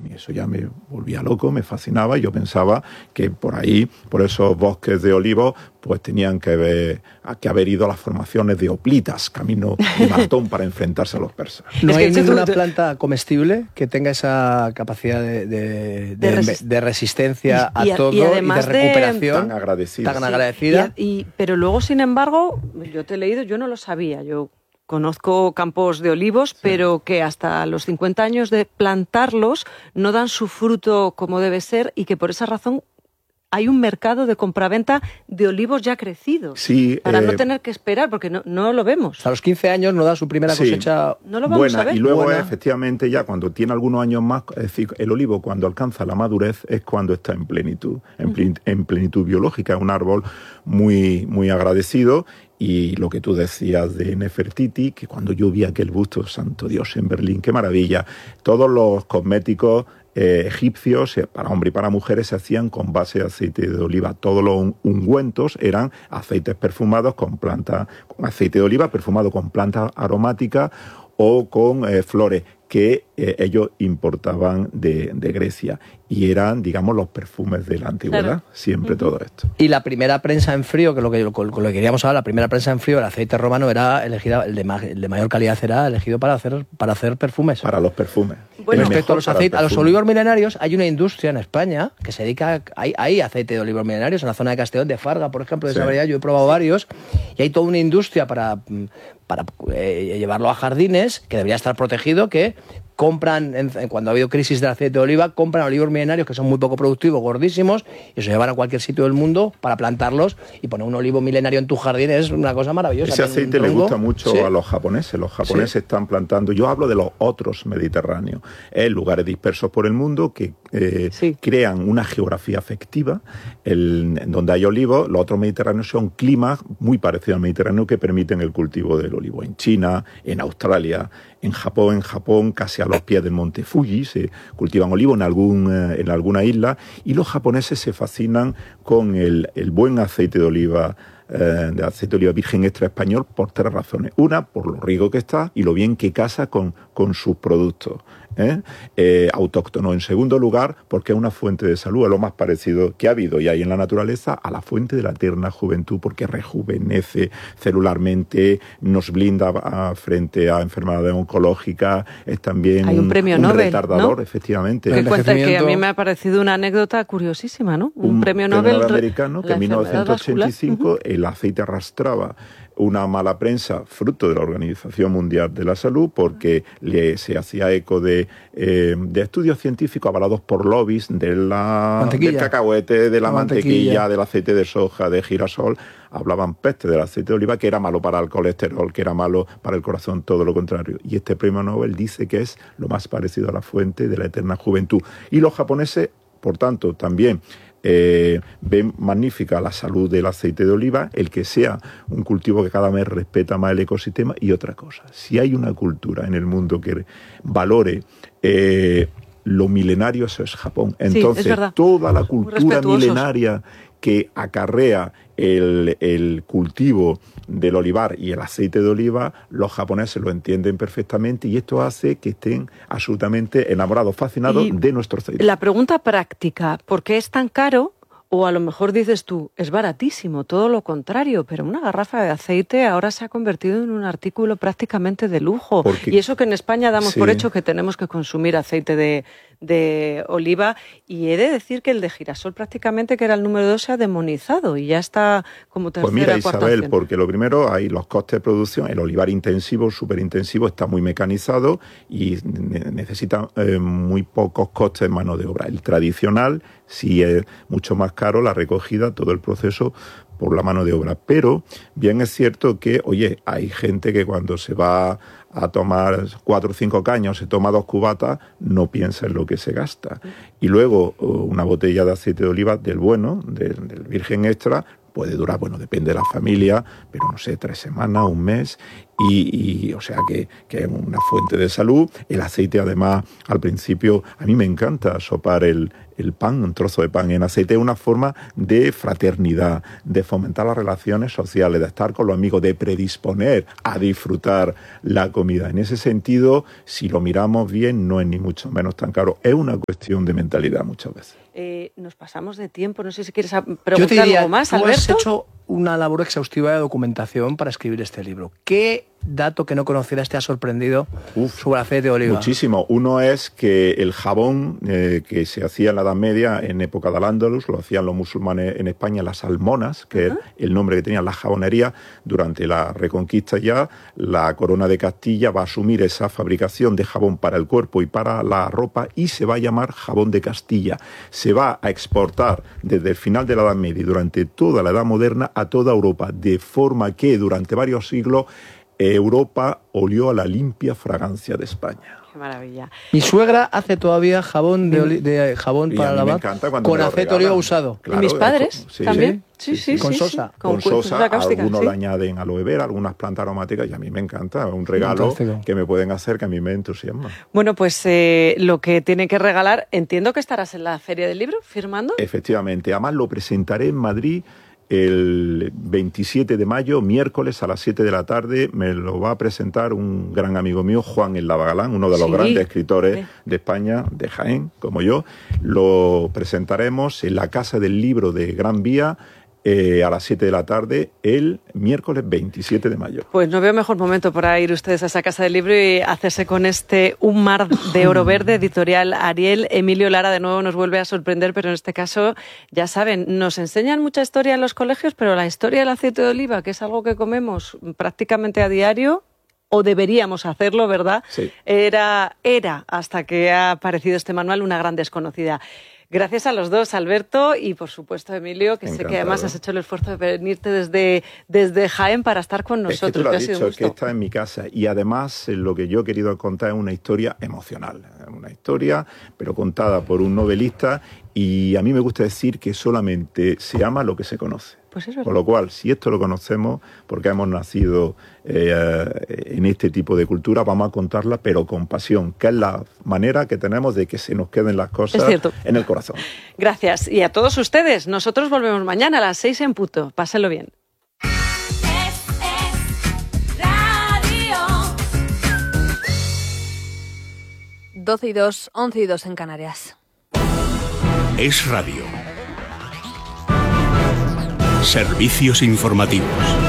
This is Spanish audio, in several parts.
mí eso ya me volvía loco, me fascinaba, y yo pensaba que por ahí, por esos bosques de olivos, pues tenían que haber ido a las formaciones de hoplitas, camino de maratón para enfrentarse a los persas. No hay ninguna planta comestible que tenga esa capacidad de resistencia a todo y de recuperación tan agradecida. Pero luego, sin embargo, yo te he leído, yo no lo sabía, yo conozco campos de olivos, sí, pero que hasta los 50 años de plantarlos no dan su fruto como debe ser, y que por esa razón hay un mercado de compraventa de olivos ya crecidos, sí, para no tener que esperar, porque no lo vemos. A los 15 años no da su primera cosecha. No lo vamos a ver. Y luego efectivamente ya cuando tiene algunos años más, es decir, el olivo cuando alcanza la madurez es cuando está en plenitud, en plenitud biológica, es un árbol muy, muy agradecido. Y lo que tú decías de Nefertiti, que cuando yo vi aquel busto, santo Dios, en Berlín, qué maravilla, todos los cosméticos egipcios, para hombres y para mujeres, se hacían con base de aceite de oliva. Todos los ungüentos eran aceites perfumados con aceite de oliva perfumado con plantas aromáticas o con flores que ellos importaban de Grecia, y eran, digamos, los perfumes de la antigüedad, claro, siempre todo esto. Y la primera prensa en frío, que con lo que queríamos hablar, la primera prensa en frío, el aceite romano era elegida, el de mayor calidad era elegido para hacer perfumes. Para los perfumes. Bueno, respecto a los olivos milenarios, hay una industria en España que se dedica, hay aceite de olivos milenarios en la zona de Castellón, de Farga, por ejemplo, de esa variedad, yo he probado varios, y hay toda una industria para llevarlo a jardines, que debería estar protegido, que compran, cuando ha habido crisis del aceite de oliva, compran olivos milenarios que son muy poco productivos, gordísimos, y se llevan a cualquier sitio del mundo para plantarlos, y poner un olivo milenario en tu jardín es una cosa maravillosa. Ese aceite le gusta mucho a los japoneses. Los japoneses están plantando, yo hablo de los otros mediterráneos, lugares dispersos por el mundo que crean una geografía afectiva en donde hay olivos. Los otros mediterráneos son climas muy parecidos al Mediterráneo que permiten el cultivo del olivo. En China, en Australia, en Japón, casi a los pies del monte Fuji, se cultivan olivos en alguna isla, y los japoneses se fascinan con el buen aceite de oliva virgen extra español por 3 razones. Una, por lo rico que está y lo bien que casa con sus productos autóctonos. En segundo lugar, porque es una fuente de salud, es lo más parecido que ha habido y hay en la naturaleza a la fuente de la eterna juventud, porque rejuvenece celularmente, nos blinda frente a enfermedades oncológicas, es también hay un premio Nobel, retardador, ¿no? efectivamente. Que cuenta que a mí me ha parecido una anécdota curiosísima, ¿no? Un premio Nobel americano que en 1985 el aceite arrastraba una mala prensa fruto de la Organización Mundial de la Salud, porque se hacía eco de estudios científicos avalados por lobbies del cacahuete, de la mantequilla, del aceite de soja, de girasol. Hablaban peste del aceite de oliva, que era malo para el colesterol, que era malo para el corazón, todo lo contrario. Y este premio Nobel dice que es lo más parecido a la fuente de la eterna juventud. Y los japoneses, por tanto, también ven magnífica la salud del aceite de oliva, el que sea un cultivo que cada vez respeta más el ecosistema. Y otra cosa, si hay una cultura en el mundo que valore lo milenario, eso es Japón. Entonces, toda la cultura milenaria que acarrea el cultivo del olivar y el aceite de oliva, los japoneses lo entienden perfectamente, y esto hace que estén absolutamente enamorados, fascinados de nuestro aceite. La pregunta práctica, ¿por qué es tan caro? O a lo mejor dices tú, es baratísimo, todo lo contrario, pero una garrafa de aceite ahora se ha convertido en un artículo prácticamente de lujo. Y eso que en España damos por hecho que tenemos que consumir aceite de oliva, y he de decir que el de girasol prácticamente, que era el número 2, se ha demonizado y ya está como tercera, pues mira, cuarta Isabel, opción. Porque lo primero, hay los costes de producción, el olivar intensivo, súper intensivo, está muy mecanizado y necesita muy pocos costes de mano de obra. El tradicional sí es mucho más caro, la recogida, todo el proceso por la mano de obra. Pero bien es cierto que, oye, hay gente que cuando se va a tomar 4 o 5 caños, se toma 2 cubatas, no piensa en lo que se gasta. Y luego una botella de aceite de oliva del bueno, del virgen extra, puede durar, bueno, depende de la familia, pero no sé, 3 semanas, un mes, Y o sea que es una fuente de salud. El aceite, además, al principio, a mí me encanta sopar el pan, un trozo de pan en aceite. Es una forma de fraternidad, de fomentar las relaciones sociales, de estar con los amigos, de predisponer a disfrutar la comida. En ese sentido, si lo miramos bien, no es ni mucho menos tan caro. Es una cuestión de mentalidad muchas veces. Nos pasamos de tiempo, no sé si quieres preguntar algo más, Alberto. Tú has hecho una labor exhaustiva de documentación para escribir este libro. ¿Qué dato que no conocieras te ha sorprendido sobre el aceite de oliva? Muchísimo. Uno es que el jabón que se hacía en la Edad Media, en época de Al-Ándalus, lo hacían los musulmanes en España, las almonas, que es el nombre que tenían las jabonerías. Durante la Reconquista ya, la Corona de Castilla va a asumir esa fabricación de jabón para el cuerpo y para la ropa y se va a llamar jabón de Castilla. Se va a exportar desde el final de la Edad Media y durante toda la Edad Moderna a toda Europa, de forma que durante varios siglos Europa olió a la limpia fragancia de España. Qué maravilla. Mi suegra hace todavía jabón de jabón para lavar con aceite de oliva usado. Claro, ¿y mis padres también? Sí. Con sosa. Con sosa, algunos le añaden aloe vera, algunas plantas aromáticas, y a mí me encanta. Es un regalo que me pueden hacer que a mí me entusiasma. Bueno, pues lo que tiene que regalar, entiendo que estarás en la Feria del Libro firmando. Efectivamente, además lo presentaré en Madrid el 27 de mayo, miércoles a las 7 de la tarde. Me lo va a presentar un gran amigo mío, Juan El Lavagalán, uno de los grandes escritores de España, de Jaén, como yo. Lo presentaremos en la Casa del Libro de Gran Vía a las 7 de la tarde, el miércoles 27 de mayo. Pues no veo mejor momento para ir ustedes a esa Casa del Libro y hacerse con Un mar de oro verde, editorial Ariel. Emilio Lara de nuevo nos vuelve a sorprender, pero en este caso, ya saben, nos enseñan mucha historia en los colegios, pero la historia del aceite de oliva, que es algo que comemos prácticamente a diario, o deberíamos hacerlo, ¿verdad? Sí. Era, hasta que ha aparecido este manual, una gran desconocida. Gracias a los dos, Alberto, y por supuesto, Emilio, que sé que además has hecho el esfuerzo de venirte desde Jaén para estar con nosotros. Es que tú lo has dicho, es que está en mi casa. Y además, lo que yo he querido contar es una historia emocional. Una historia, pero contada por un novelista. Y a mí me gusta decir que solamente se ama lo que se conoce. Pues es verdad. Con lo cual, si esto lo conocemos, porque hemos nacido en este tipo de cultura, vamos a contarla, pero con pasión, que es la manera que tenemos de que se nos queden las cosas en el corazón. Gracias. Y a todos ustedes, nosotros volvemos mañana a las 6 en punto. Pásenlo bien. 12:02, 11:02 en Canarias. Es Radio. Servicios informativos.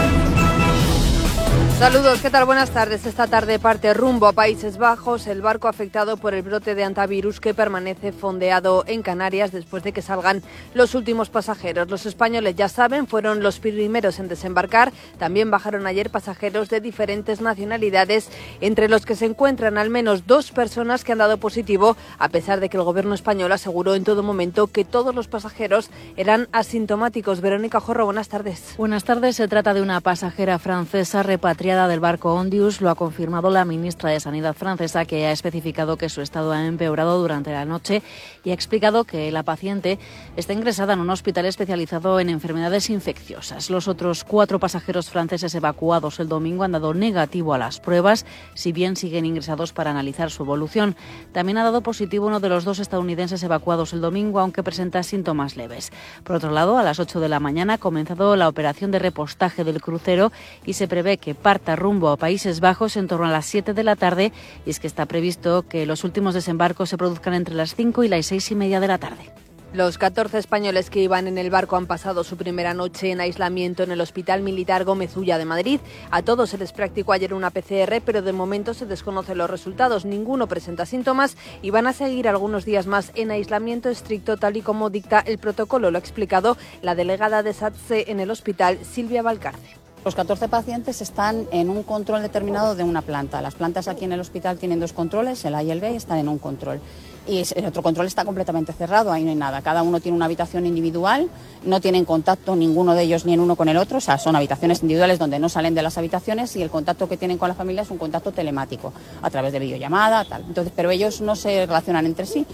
Saludos, ¿qué tal? Buenas tardes. Esta tarde parte rumbo a Países Bajos el barco afectado por el brote de hantavirus que permanece fondeado en Canarias después de que salgan los últimos pasajeros. Los españoles, ya saben, fueron los primeros en desembarcar. También bajaron ayer pasajeros de diferentes nacionalidades, entre los que se encuentran al menos 2 personas que han dado positivo, a pesar de que el gobierno español aseguró en todo momento que todos los pasajeros eran asintomáticos. Verónica Jorro, buenas tardes. Buenas tardes. Se trata de una pasajera francesa repatriada del barco Ondius. Lo ha confirmado la ministra de Sanidad francesa, que ha especificado que su estado ha empeorado durante la noche y ha explicado que la paciente está ingresada en un hospital especializado en enfermedades infecciosas. Los otros 4 pasajeros franceses evacuados el domingo han dado negativo a las pruebas, si bien siguen ingresados para analizar su evolución. También ha dado positivo uno de los 2 estadounidenses evacuados el domingo, aunque presenta síntomas leves. Por otro lado, a las 8 de la mañana ha comenzado la operación de repostaje del crucero y se prevé que parta rumbo a Países Bajos en torno a las 7 de la tarde, y es que está previsto que los últimos desembarcos se produzcan entre las 5 y las 6:30 de la tarde. Los 14 españoles que iban en el barco han pasado su primera noche en aislamiento en el Hospital Militar Gómez Ulla de Madrid. A todos se les practicó ayer una PCR, pero de momento se desconocen los resultados. Ninguno presenta síntomas y van a seguir algunos días más en aislamiento estricto, tal y como dicta el protocolo. Lo ha explicado la delegada de SATSE en el hospital, Silvia Valcarce. Los 14 pacientes están en un control determinado de una planta. Las plantas aquí en el hospital tienen 2 controles, el A y el B, están en un control. Y el otro control está completamente cerrado, ahí no hay nada. Cada uno tiene una habitación individual, no tienen contacto ninguno de ellos ni en uno con el otro, o sea, son habitaciones individuales donde no salen de las habitaciones, y el contacto que tienen con la familia es un contacto telemático, a través de videollamada, tal. Entonces, pero ellos no se relacionan entre sí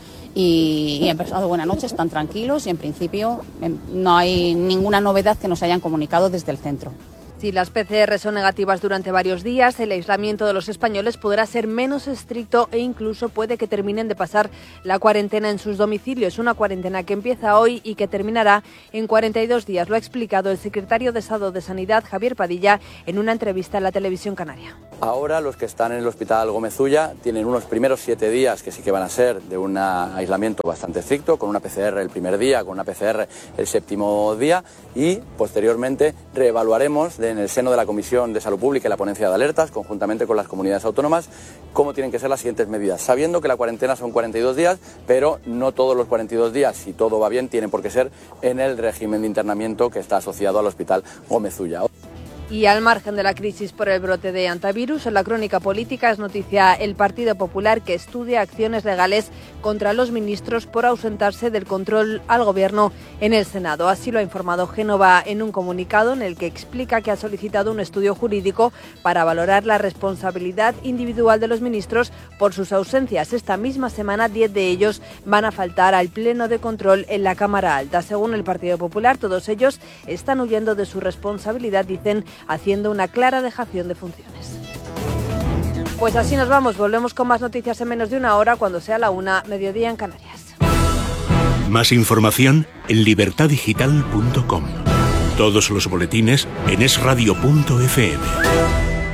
y han pasado buena noche, están tranquilos y en principio no hay ninguna novedad que nos hayan comunicado desde el centro. Si las PCR son negativas durante varios días, el aislamiento de los españoles podrá ser menos estricto e incluso puede que terminen de pasar la cuarentena en sus domicilios. Una cuarentena que empieza hoy y que terminará en 42 días. Lo ha explicado el secretario de Estado de Sanidad, Javier Padilla, en una entrevista en la televisión canaria. Ahora los que están en el Hospital Gómez Ulla tienen unos primeros 7 días que sí que van a ser de un aislamiento bastante estricto, con una PCR el primer día, con una PCR el 7º día, y posteriormente reevaluaremos en el seno de la Comisión de Salud Pública y la Ponencia de Alertas, conjuntamente con las comunidades autónomas, cómo tienen que ser las siguientes medidas, sabiendo que la cuarentena son 42 días, pero no todos los 42 días, si todo va bien, tienen por qué ser en el régimen de internamiento que está asociado al Hospital Gómez Ulla. Y al margen de la crisis por el brote de antivirus, en la crónica política es noticia el Partido Popular, que estudia acciones legales contra los ministros por ausentarse del control al Gobierno en el Senado. Así lo ha informado Génova en un comunicado en el que explica que ha solicitado un estudio jurídico para valorar la responsabilidad individual de los ministros por sus ausencias. Esta misma semana 10 de ellos van a faltar al pleno de control en la Cámara Alta. Según el Partido Popular, todos ellos están huyendo de su responsabilidad, dicen, haciendo una clara dejación de funciones. Pues así nos vamos, volvemos con más noticias en menos de una hora, cuando sea la 1, mediodía en Canarias. Más información en libertadigital.com. Todos los boletines en esradio.fm.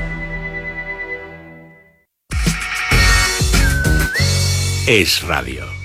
Es Radio.